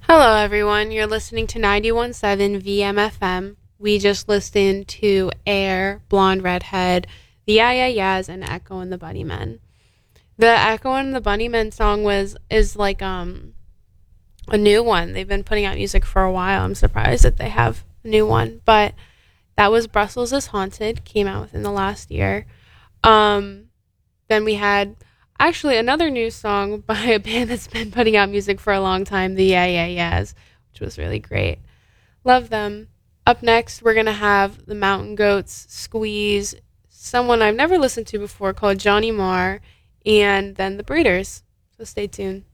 Hello, everyone. You're listening to 91.7 VMFM. We just listened to Air, Blonde Redhead, the Yeah Yeah Yeahs, and Echo and the Bunnymen. The Echo and the Bunnymen song is like a new one. They've been putting out music for a while. I'm surprised that they have a new one, but that was Brussels is Haunted. Came out within the last year. Um, then we had actually another new song by a band that's been putting out music for a long time, the Yeah Yeah Yeahs, which was really great. Love them. Up next, we're going to have the Mountain Goats, Squeeze, someone I've never listened to before called Johnny Marr, and then the Breeders. So stay tuned.